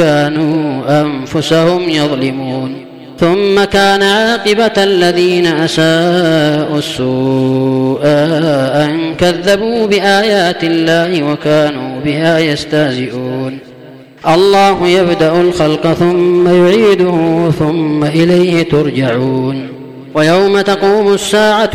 كانوا أنفسهم يظلمون ثم كان عاقبة الذين أساءوا السوء أن كذبوا بآيات الله وكانوا بها يستهزئون الله يبدأ الخلق ثم يعيده ثم إليه ترجعون ويوم تقوم الساعة